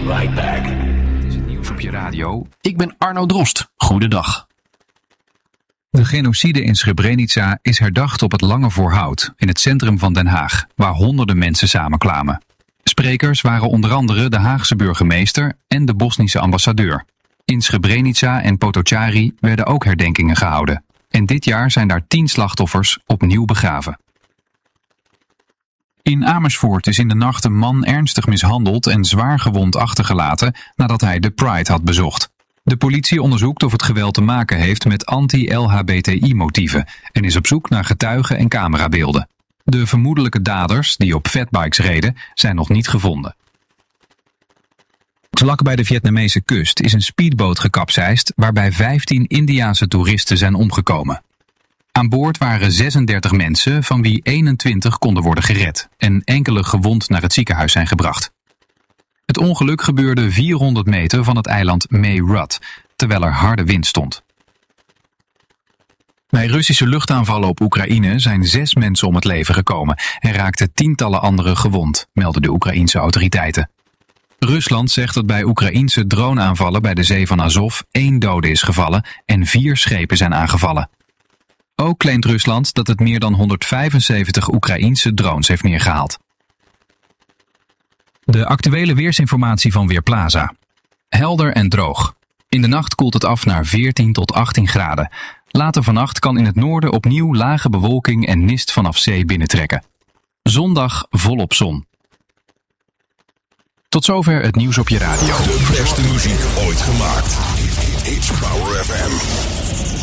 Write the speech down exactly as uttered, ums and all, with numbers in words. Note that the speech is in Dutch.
right back. Het is het nieuws op je radio. Ik ben Arno Drost. Goedendag. De genocide in Srebrenica is herdacht op het Lange Voorhout in het centrum van Den Haag, waar honderden mensen samenkwamen. Sprekers waren onder andere de Haagse burgemeester en de Bosnische ambassadeur. In Srebrenica en Potocari werden ook herdenkingen gehouden. En dit jaar zijn daar tien slachtoffers opnieuw begraven. In Amersfoort is in de nacht een man ernstig mishandeld en zwaar gewond achtergelaten nadat hij de Pride had bezocht. De politie onderzoekt of het geweld te maken heeft met anti-L H B T I-motieven en is op zoek naar getuigen en camerabeelden. De vermoedelijke daders, die op fatbikes reden, zijn nog niet gevonden. Vlak bij de Vietnamese kust is een speedboot gekapseist waarbij vijftien Indiase toeristen zijn omgekomen. Aan boord waren zesendertig mensen, van wie eenentwintig konden worden gered en enkele gewond naar het ziekenhuis zijn gebracht. Het ongeluk gebeurde vierhonderd meter van het eiland Mae Rud, terwijl er harde wind stond. Bij Russische luchtaanvallen op Oekraïne zijn zes mensen om het leven gekomen en raakten tientallen anderen gewond, melden de Oekraïense autoriteiten. Rusland zegt dat bij Oekraïense droneaanvallen bij de zee van Azov één dode is gevallen en vier schepen zijn aangevallen. Ook claimt Rusland dat het meer dan honderdvijfenzeventig Oekraïense drones heeft neergehaald. De actuele weersinformatie van Weerplaza. Helder en droog. In de nacht koelt het af naar veertien tot achttien graden. Later vannacht kan in het noorden opnieuw lage bewolking en mist vanaf zee binnentrekken. Zondag volop zon. Tot zover het nieuws op je radio. De beste muziek ooit gemaakt. H-Power F M.